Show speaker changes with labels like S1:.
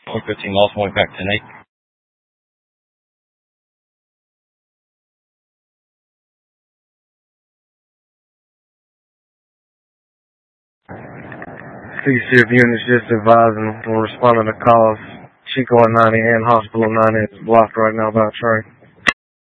S1: 115 lost, point back 10-8.
S2: CCF units just advising we're responding to calls. Chico at 90 and Hospital 90 is blocked right now by a train.